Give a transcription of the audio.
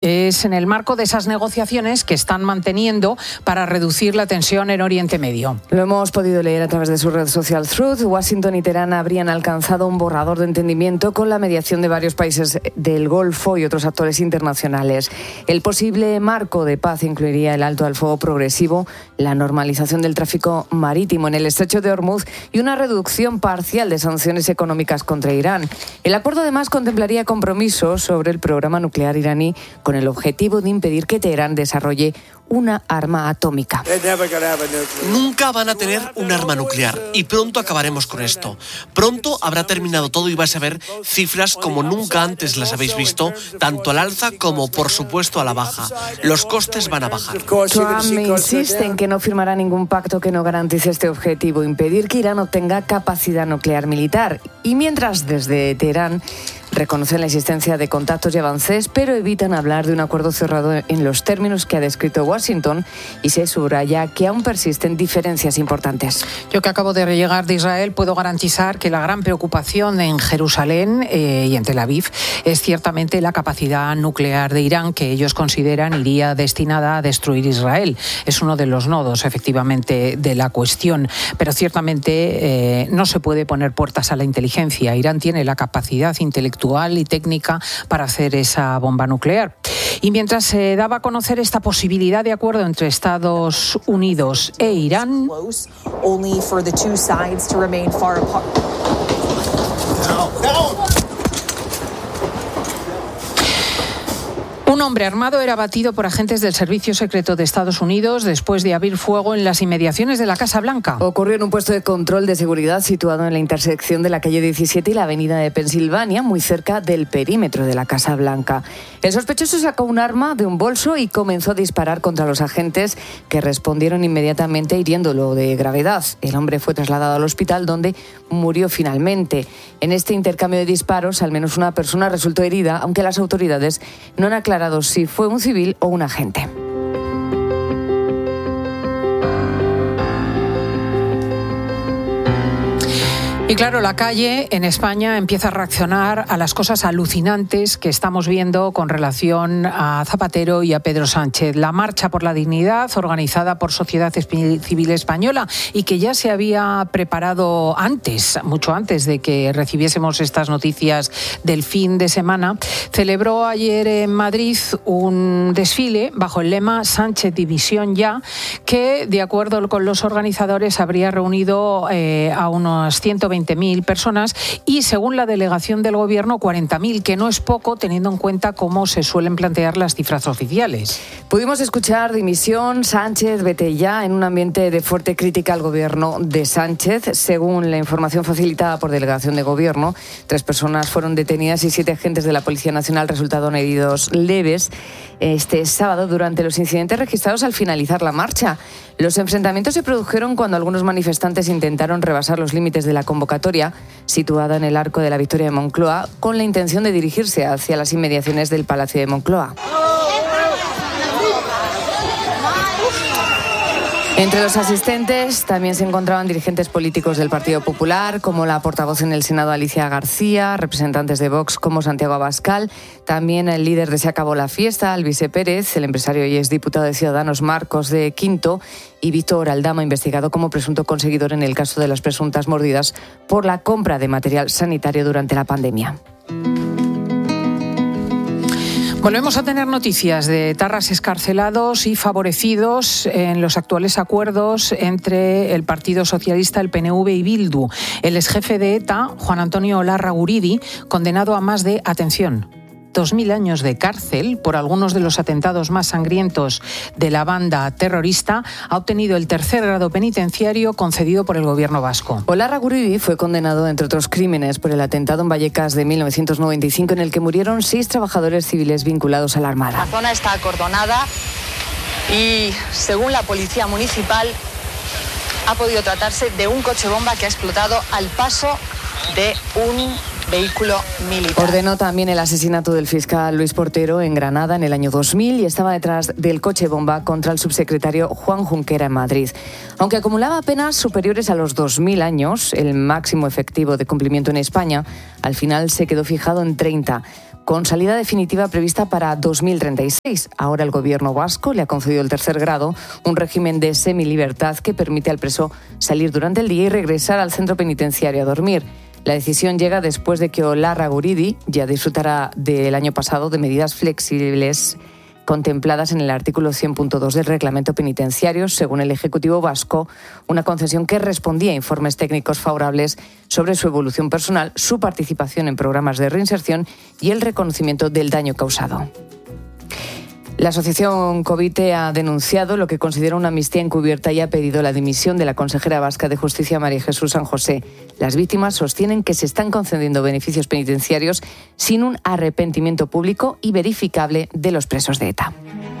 Es en el marco de esas negociaciones que están manteniendo para reducir la tensión en Oriente Medio. Lo hemos podido leer a través de su red social Truth. Washington y Teherán habrían alcanzado un borrador de entendimiento con la mediación de varios países del Golfo y otros actores internacionales. El posible marco de paz incluiría el alto al fuego progresivo, la normalización del tráfico marítimo en el estrecho de Hormuz y una reducción parcial de sanciones económicas contra Irán. El acuerdo además contemplaría compromisos sobre el programa nuclear iraní con el objetivo de impedir que Teherán desarrolle una arma atómica. Nunca van a tener un arma nuclear y pronto acabaremos con esto. Pronto habrá terminado todo y vais a ver cifras como nunca antes las habéis visto, tanto al alza como, por supuesto, a la baja. Los costes van a bajar. Trump insiste en que no firmará ningún pacto que no garantice este objetivo, impedir que Irán obtenga capacidad nuclear militar. Y mientras desde Teherán reconocen la existencia de contactos y avances, pero evitan hablar de un acuerdo cerrado en los términos que ha descrito Washington y se subraya que aún persisten diferencias importantes. Yo, que acabo de llegar de Israel, puedo garantizar que la gran preocupación en Jerusalén y en Tel Aviv es ciertamente la capacidad nuclear de Irán, que ellos consideran iría destinada a destruir Israel. Es uno de los nodos, efectivamente, de la cuestión, pero ciertamente no se puede poner puertas a la inteligencia. Irán tiene la capacidad intelectual y técnica para hacer esa bomba nuclear. Y mientras se daba a conocer esta posibilidad de acuerdo entre Estados Unidos e Irán, un hombre armado era abatido por agentes del Servicio Secreto de Estados Unidos después de abrir fuego en las inmediaciones de la Casa Blanca. Ocurrió en un puesto de control de seguridad situado en la intersección de la calle 17 y la avenida de Pensilvania, muy cerca del perímetro de la Casa Blanca. El sospechoso sacó un arma de un bolso y comenzó a disparar contra los agentes, que respondieron inmediatamente hiriéndolo de gravedad. El hombre fue trasladado al hospital, donde murió finalmente. En este intercambio de disparos, al menos una persona resultó herida, aunque las autoridades no han aclarado si fue un civil o un agente. Y claro, la calle en España empieza a reaccionar a las cosas alucinantes que estamos viendo con relación a Zapatero y a Pedro Sánchez. La Marcha por la Dignidad, organizada por Sociedad Civil Española y que ya se había preparado antes, mucho antes de que recibiésemos estas noticias del fin de semana, celebró ayer en Madrid un desfile bajo el lema Sánchez División Ya, que, de acuerdo con los organizadores, habría reunido a unos 120.000 personas y, según la delegación del Gobierno, 40.000, que no es poco teniendo en cuenta cómo se suelen plantear las cifras oficiales. Pudimos escuchar dimisión, Sánchez, vete ya, en un ambiente de fuerte crítica al Gobierno de Sánchez. Según la información facilitada por delegación de Gobierno, 3 personas fueron detenidas y 7 agentes de la Policía Nacional resultaron heridos leves este sábado durante los incidentes registrados al finalizar la marcha. Los enfrentamientos se produjeron cuando algunos manifestantes intentaron rebasar los límites de la convocatoria situada en el Arco de la Victoria de Moncloa con la intención de dirigirse hacia las inmediaciones del Palacio de Moncloa. Entre los asistentes también se encontraban dirigentes políticos del Partido Popular, como la portavoz en el Senado Alicia García, representantes de Vox como Santiago Abascal, también el líder de Se Acabó la Fiesta, Alvise Pérez, el empresario y exdiputado de Ciudadanos Marcos de Quinto y Víctor Aldama, investigado como presunto conseguidor en el caso de las presuntas mordidas por la compra de material sanitario durante la pandemia. Volvemos a tener noticias de etarras excarcelados y favorecidos en los actuales acuerdos entre el Partido Socialista, el PNV y Bildu. El exjefe de ETA, Juan Antonio Olarra Guridi, condenado a más de, atención, 2.000 años de cárcel por algunos de los atentados más sangrientos de la banda terrorista, ha obtenido el 3er grado penitenciario concedido por el Gobierno vasco. Olarra Guridi fue condenado, entre otros crímenes, por el atentado en Vallecas de 1995, en el que murieron 6 trabajadores civiles vinculados a la Armada. La zona está acordonada y, según la Policía Municipal, ha podido tratarse de un coche bomba que ha explotado al paso de un vehículo militar. Ordenó también el asesinato del fiscal Luis Portero en Granada en el año 2000 y estaba detrás del coche bomba contra el subsecretario Juan Junquera en Madrid. Aunque acumulaba penas superiores a los 2.000 años, el máximo efectivo de cumplimiento en España, al final se quedó fijado en 30. con salida definitiva prevista para 2036. Ahora el gobierno vasco le ha concedido el tercer grado, un régimen de semilibertad que permite al preso salir durante el día y regresar al centro penitenciario a dormir. La decisión llega después de que Olarra Guridi ya disfrutara del año pasado de medidas flexibles contempladas en el artículo 100.2 del Reglamento Penitenciario, según el Ejecutivo vasco, una concesión que respondía a informes técnicos favorables sobre su evolución personal, su participación en programas de reinserción y el reconocimiento del daño causado. La asociación Covite ha denunciado lo que considera una amnistía encubierta y ha pedido la dimisión de la consejera vasca de Justicia, María Jesús San José. Las víctimas sostienen que se están concediendo beneficios penitenciarios sin un arrepentimiento público y verificable de los presos de ETA.